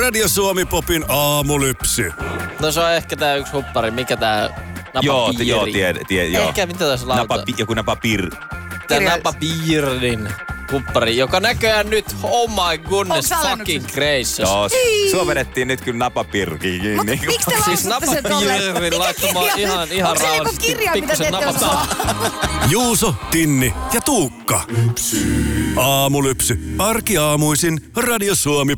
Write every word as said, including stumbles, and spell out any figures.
Radio Suomi Popin aamulypsy. No se on ehkä tää yksi huppari. Mikä tää napapiiri? Joo, t- joo, tie, tie, joo. Ehkä, mitä tässä lauta? Napa, joku napapir. Tää napapiirin huppari, joka näköjään nyt, oh my goodness, fucking gracious. Joo, sua vedettiin nyt kyllä napapirkiin kiinni. Miksi te Siis lausutte sen tolleen? napapiirin laittamaan ihan, ihan Onko se joku rauhallisesti kirja, mitä te ette osaa? Juuso, Tinni ja Tuukka. Aamulypsy. Arkiaamuisin Radio Suomi